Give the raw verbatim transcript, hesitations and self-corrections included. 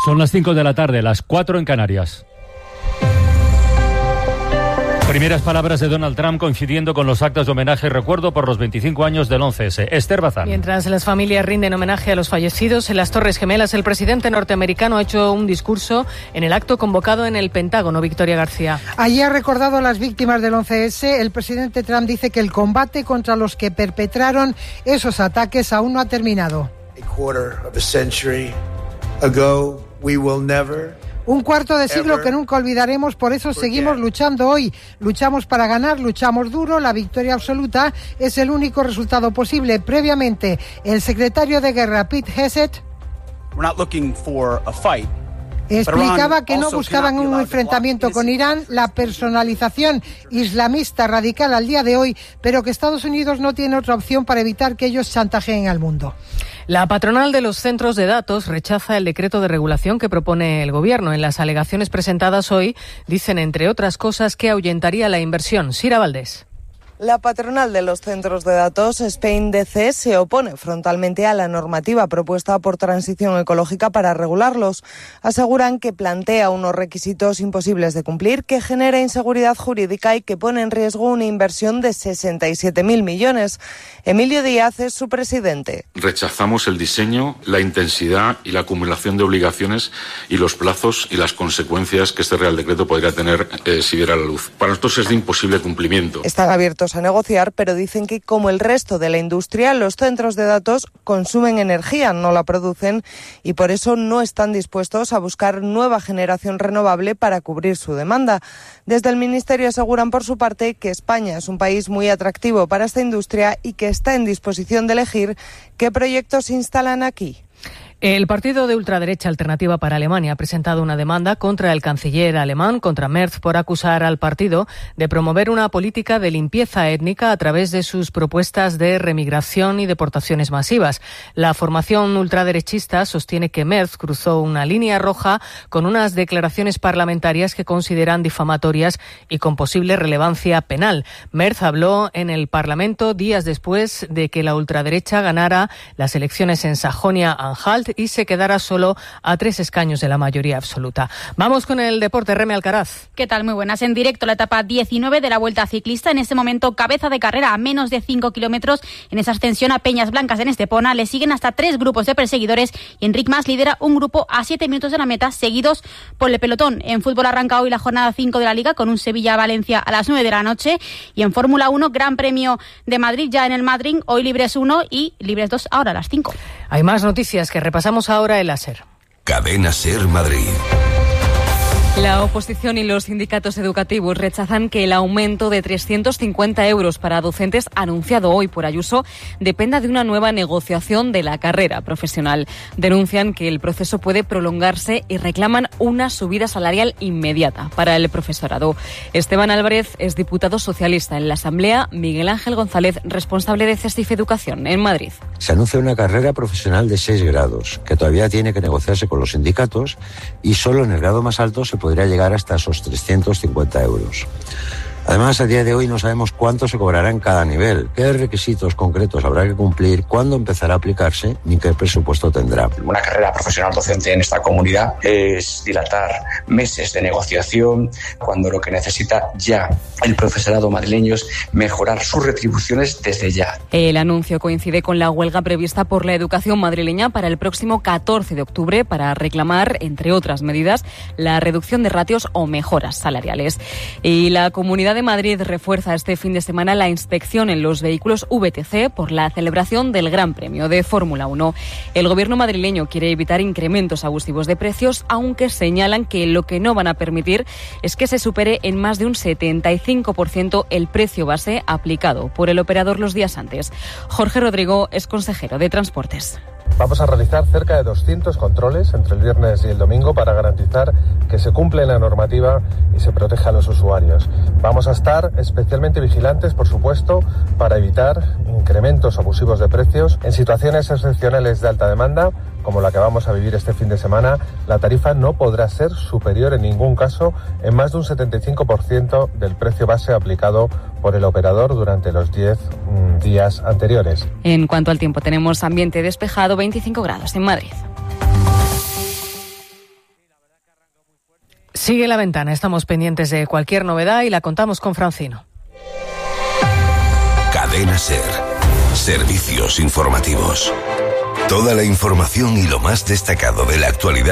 Son las cinco de la tarde, las cuatro en Canarias. Primeras palabras de Donald Trump coincidiendo con los actos de homenaje y recuerdo por los veinticinco años del once ese. Esther Bazán. Mientras las familias rinden homenaje a los fallecidos en las Torres Gemelas, el presidente norteamericano ha hecho un discurso en el acto convocado en el Pentágono. Victoria García. Allí ha recordado a las víctimas del once ese. El presidente Trump dice que el combate contra los que perpetraron esos ataques aún no ha terminado. A quarter of a century ago, we will never Un cuarto de siglo que nunca olvidaremos, por eso seguimos luchando hoy. Luchamos para ganar, luchamos duro, la victoria absoluta es el único resultado posible. Previamente, el secretario de Guerra, Pete Hegseth, explicaba que no buscaban un enfrentamiento con Irán, la personalización islamista radical al día de hoy, pero que Estados Unidos no tiene otra opción para evitar que ellos chantajeen al mundo. La patronal de los centros de datos rechaza el decreto de regulación que propone el Gobierno. En las alegaciones presentadas hoy dicen, entre otras cosas, que ahuyentaría la inversión. Sira Valdés. La patronal de los centros de datos, Spain D C, se opone frontalmente a la normativa propuesta por Transición Ecológica para regularlos. Aseguran que plantea unos requisitos imposibles de cumplir, que genera inseguridad jurídica y que pone en riesgo una inversión de sesenta y siete mil millones. Emilio Díaz es su presidente. Rechazamos el diseño, la intensidad y la acumulación de obligaciones y los plazos y las consecuencias que este Real Decreto podría tener eh, si viera la luz. Para nosotros es de imposible cumplimiento. Están abiertos a negociar, pero dicen que, como el resto de la industria, los centros de datos consumen energía, no la producen, y por eso no están dispuestos a buscar nueva generación renovable para cubrir su demanda. Desde el Ministerio aseguran, por su parte, que España es un país muy atractivo para esta industria y que está en disposición de elegir qué proyectos se instalan aquí. El partido de ultraderecha Alternativa para Alemania ha presentado una demanda contra el canciller alemán, contra Merz, por acusar al partido de promover una política de limpieza étnica a través de sus propuestas de remigración y deportaciones masivas. La formación ultraderechista sostiene que Merz cruzó una línea roja con unas declaraciones parlamentarias que consideran difamatorias y con posible relevancia penal. Merz habló en el Parlamento días después de que la ultraderecha ganara las elecciones en Sajonia-Anhalt y se quedará solo a tres escaños de la mayoría absoluta. Vamos con el deporte. Reme Alcaraz. ¿Qué tal? Muy buenas. En directo la etapa diecinueve de la Vuelta Ciclista. En este momento cabeza de carrera a menos de cinco kilómetros. En esa ascensión a Peñas Blancas en Estepona le siguen hasta tres grupos de perseguidores y Enric Mas lidera un grupo a siete minutos de la meta, seguidos por el pelotón. En fútbol arranca hoy la jornada cinco de la Liga con un Sevilla-Valencia a las nueve de la noche y en Fórmula uno Gran Premio de Madrid ya en el Madrid. Hoy Libres uno y Libres dos ahora a las cinco. Hay más noticias que repasamos ahora en la SER. Cadena SER Madrid. La oposición y los sindicatos educativos rechazan que el aumento de trescientos cincuenta euros para docentes anunciado hoy por Ayuso dependa de una nueva negociación de la carrera profesional. Denuncian que el proceso puede prolongarse y reclaman una subida salarial inmediata para el profesorado. Esteban Álvarez es diputado socialista en la Asamblea. Miguel Ángel González, responsable de CESTIF Educación en Madrid. Se anuncia una carrera profesional de seis grados que todavía tiene que negociarse con los sindicatos y solo en el grado más alto se podría llegar hasta esos trescientos cincuenta euros. Además, a día de hoy no sabemos cuánto se cobrará en cada nivel, qué requisitos concretos habrá que cumplir, cuándo empezará a aplicarse ni qué presupuesto tendrá. Una carrera profesional docente en esta comunidad es dilatar meses de negociación cuando lo que necesita ya el profesorado madrileño es mejorar sus retribuciones desde ya. El anuncio coincide con la huelga prevista por la educación madrileña para el próximo catorce de octubre para reclamar, entre otras medidas, la reducción de ratios o mejoras salariales. Y la Comunidad de Madrid refuerza este fin de semana la inspección en los vehículos V T C por la celebración del Gran Premio de Fórmula uno. El gobierno madrileño quiere evitar incrementos abusivos de precios, aunque señalan que lo que no van a permitir es que se supere en más de un setenta y cinco por ciento el precio base aplicado por el operador los días antes. Jorge Rodrigo es consejero de Transportes. Vamos a realizar cerca de doscientos controles entre el viernes y el domingo para garantizar que se cumple la normativa y se proteja a los usuarios. Vamos a estar especialmente vigilantes, por supuesto, para evitar incrementos abusivos de precios. En situaciones excepcionales de alta demanda, como la que vamos a vivir este fin de semana, la tarifa no podrá ser superior en ningún caso en más de un setenta y cinco por ciento del precio base aplicado por el operador durante los diez mm, días anteriores. En cuanto al tiempo, tenemos ambiente despejado, veinticinco grados en Madrid. Sigue La Ventana, estamos pendientes de cualquier novedad y la contamos con Francino. Cadena SER. Servicios informativos. Toda la información y lo más destacado de la actualidad